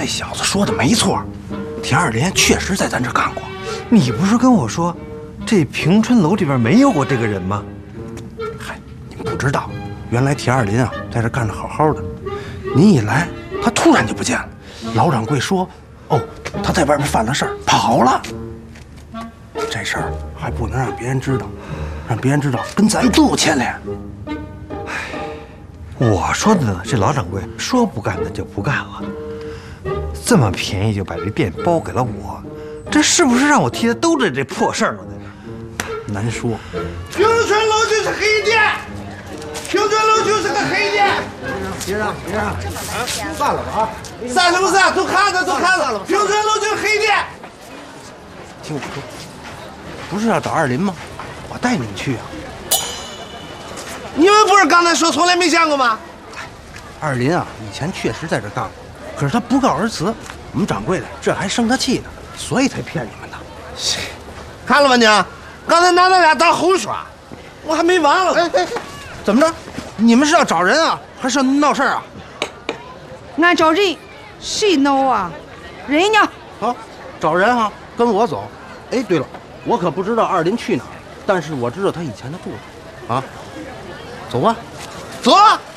那小子说的没错，田二林确实在咱这干过。 你不是跟我说，这平春楼里边没有我这个人吗？ 嗨，你们不知道，原来田二林啊在这干得好好的，您一来，他突然就不见了。老掌柜说，哦，他在外边犯了事儿，跑了。这事儿还不能让别人知道，让别人知道跟咱都有牵连。 我说的呢，这老掌柜说不干的就不干了，这么便宜就把这店包给了我，这是不是让我替他兜着这破事儿了呢？ 难说。 平春楼就是黑店，平春楼就是个黑店。 别让，算了吧啊！ 算什么算？都看着，平春楼就是黑店。 听我说，不是要找二林吗？我带你们去啊。 你们不是刚才说从来没见过吗？ 二林啊，以前确实在这干过，可是他不告而辞，我们掌柜的这还生他气呢，所以才骗你们的。 看了吧你？刚才拿那俩当猴耍，我还没完了。 哎，怎么着？你们是要找人啊，还是闹事儿啊？ 俺找人，谁闹啊？人呢？ 好，找人哈，跟我走。哎，对了，我可不知道二林去哪儿，但是我知道他以前的住处。啊，走吧， 走啊！